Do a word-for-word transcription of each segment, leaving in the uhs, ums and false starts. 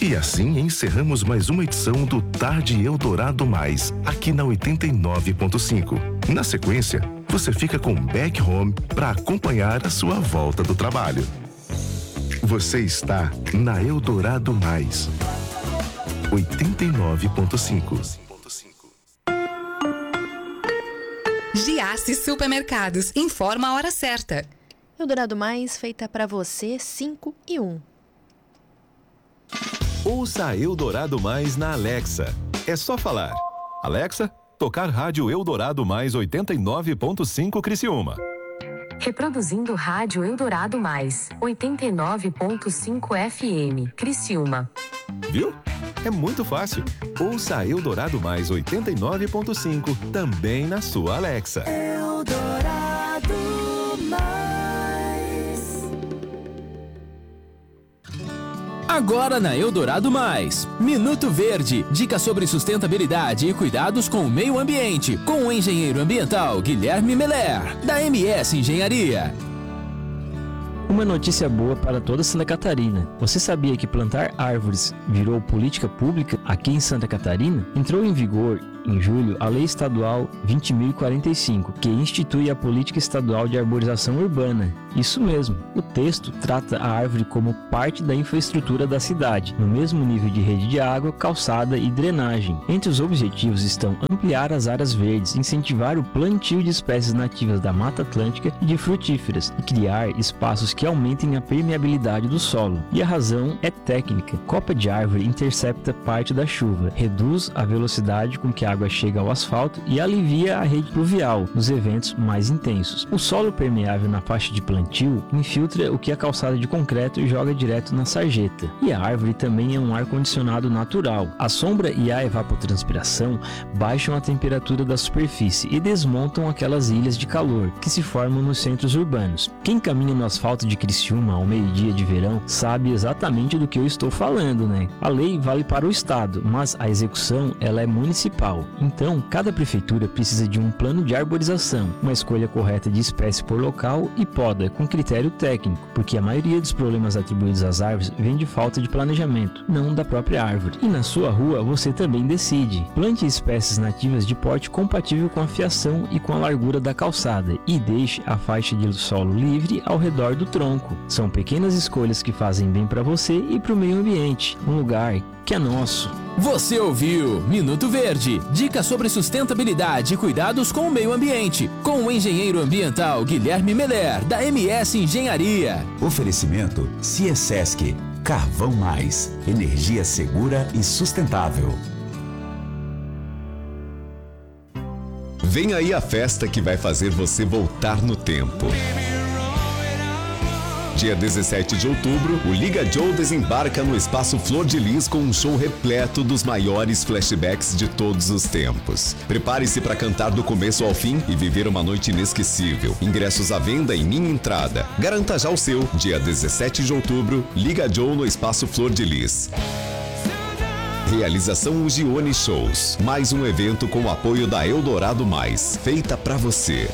E assim encerramos mais uma edição do Tarde Eldorado Mais, aqui na oitenta e nove ponto cinco. Na sequência, você fica com Back Home para acompanhar a sua volta do trabalho. Você está na Eldorado Mais, oitenta e nove ponto cinco. Giasse Supermercados, informa a hora certa. Eldorado Mais, feita pra você, cinco e um. Ouça a Eldorado Mais na Alexa. É só falar: Alexa, tocar rádio Eldorado Mais oitenta e nove ponto cinco Criciúma. Reproduzindo rádio Eldorado Mais, oitenta e nove ponto cinco F M, Criciúma. Viu? É muito fácil. Ouça a Eldorado Mais oitenta e nove ponto cinco também na sua Alexa. Eldorado Mais. Agora na Eldorado Mais, Minuto Verde, dicas sobre sustentabilidade e cuidados com o meio ambiente, com o engenheiro ambiental Guilherme Meller, da M S Engenharia. Uma notícia boa para toda Santa Catarina. Você sabia que plantar árvores virou política pública aqui em Santa Catarina? Entrou em vigor em julho a Lei Estadual vinte mil e quarenta e cinco, que institui a Política Estadual de Arborização Urbana. Isso mesmo, o texto trata a árvore como parte da infraestrutura da cidade, no mesmo nível de rede de água, calçada e drenagem. Entre os objetivos estão ampliar as áreas verdes, incentivar o plantio de espécies nativas da Mata Atlântica e de frutíferas, e criar espaços que aumentem a permeabilidade do solo. E a razão é técnica. Copa de árvore intercepta parte da chuva, reduz a velocidade com que a água chega ao asfalto e alivia a rede pluvial nos eventos mais intensos. O solo permeável na faixa de plantio infiltra o que a calçada de concreto e joga direto na sarjeta. E a árvore também é um ar-condicionado natural. A sombra e a evapotranspiração baixam a temperatura da superfície e desmontam aquelas ilhas de calor que se formam nos centros urbanos. Quem caminha no asfalto de Criciúma ao meio-dia de verão sabe exatamente do que eu estou falando, né? A lei vale para o estado, mas a execução ela é municipal. Então, cada prefeitura precisa de um plano de arborização, uma escolha correta de espécie por local e poda com critério técnico, porque a maioria dos problemas atribuídos às árvores vem de falta de planejamento, não da própria árvore. E na sua rua você também decide. Plante espécies nativas de porte compatível com a fiação e com a largura da calçada e deixe a faixa de solo livre ao redor do tronco. São pequenas escolhas que fazem bem para você e para o meio ambiente, um lugar que é nosso. Você ouviu Minuto Verde, dicas sobre sustentabilidade e cuidados com o meio ambiente, com o engenheiro ambiental Guilherme Meller, da M S Engenharia. Oferecimento Ciesesc, Carvão Mais, energia segura e sustentável. Vem aí a festa que vai fazer você voltar no tempo. Dia dezessete de outubro, o Liga Joe desembarca no Espaço Flor de Lis com um show repleto dos maiores flashbacks de todos os tempos. Prepare-se para cantar do começo ao fim e viver uma noite inesquecível. Ingressos à venda em Minha Entrada. Garanta já o seu. Dia dezessete de outubro, Liga Joe no Espaço Flor de Lis. Realização Ugione Shows. Mais um evento com o apoio da Eldorado Mais, feita para você.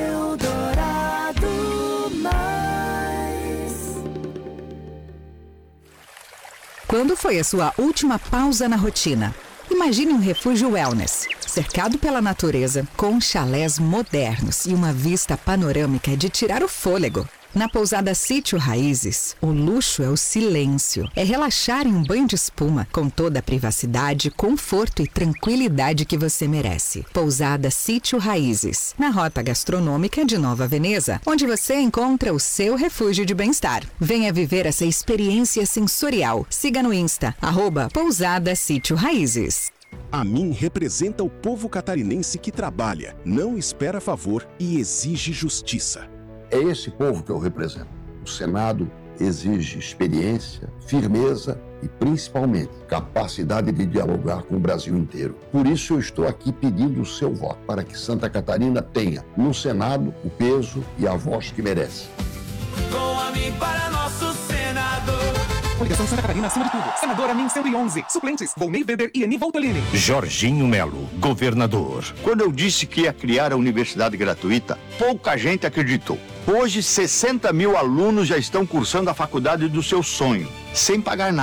Quando foi a sua última pausa na rotina? Imagine um refúgio wellness, cercado pela natureza, com chalés modernos e uma vista panorâmica de tirar o fôlego. Na pousada Sítio Raízes, o luxo é o silêncio. É relaxar em um banho de espuma, com toda a privacidade, conforto e tranquilidade que você merece. Pousada Sítio Raízes, na rota gastronômica de Nova Veneza, onde você encontra o seu refúgio de bem-estar. Venha viver essa experiência sensorial. Siga no Insta, arroba Pousada Sítio Raízes. A mim representa o povo catarinense que trabalha, não espera favor e exige justiça. É esse povo que eu represento. O Senado exige experiência, firmeza e, principalmente, capacidade de dialogar com o Brasil inteiro. Por isso eu estou aqui pedindo o seu voto, para que Santa Catarina tenha no Senado o peso e a voz que merece. Com a mim para nosso senador. Coligação Santa Catarina acima de tudo. Senadora Min cento e onze. Suplentes, Volney Weber e Eni Voltolini. Jorginho Melo, governador. Quando eu disse que ia criar a universidade gratuita, pouca gente acreditou. Hoje, sessenta mil alunos já estão cursando a faculdade do seu sonho, sem pagar nada.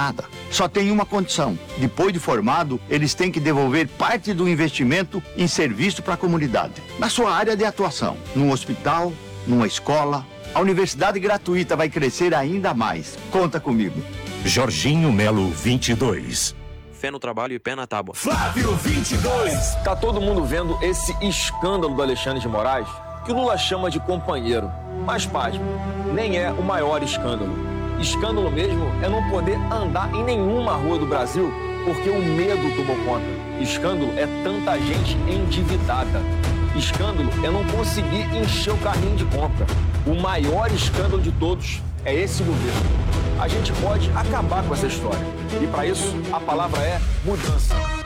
só tem uma condição. Depois de formado, eles têm que devolver parte do investimento em serviço para a comunidade. Na sua área de atuação, num hospital, numa escola, a universidade gratuita vai crescer ainda mais. Conta comigo. Jorginho Melo, vinte e dois. Fé no trabalho e pé na tábua. Flávio, vinte e dois. Tá todo mundo vendo esse escândalo do Alexandre de Moraes, que o Lula chama de companheiro. Mas, pasme, nem é o maior escândalo. Escândalo mesmo é não poder andar em nenhuma rua do Brasil porque o medo tomou conta. Escândalo é tanta gente endividada. Escândalo é não conseguir encher o carrinho de compra. O maior escândalo de todos é esse governo. A gente pode acabar com essa história. E para isso, a palavra é mudança.